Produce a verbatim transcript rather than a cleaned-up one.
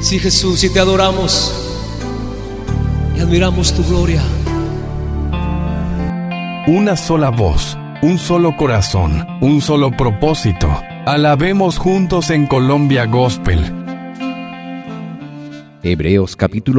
Sí, Jesús, y te adoramos y admiramos tu gloria. Una sola voz, un solo corazón, un solo propósito. Alabemos juntos en Colombia Gospel. Hebreos capítulo